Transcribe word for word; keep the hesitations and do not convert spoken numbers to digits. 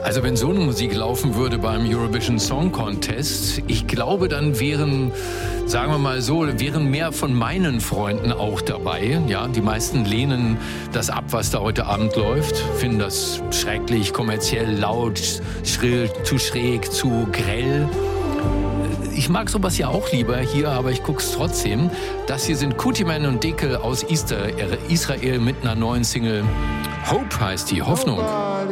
Also wenn so eine Musik laufen würde beim Eurovision Song Contest, ich glaube, dann wären, sagen wir mal so, wären mehr von meinen Freunden auch dabei. Ja, die meisten lehnen das ab, was da heute Abend läuft, finden das schrecklich, kommerziell, laut, schrill, zu schräg, zu grell. Ich mag sowas ja auch lieber hier, aber ich guck's trotzdem. Das hier sind Kutiman und Dekel aus Israel mit einer neuen Single. Hope heißt die, Hoffnung.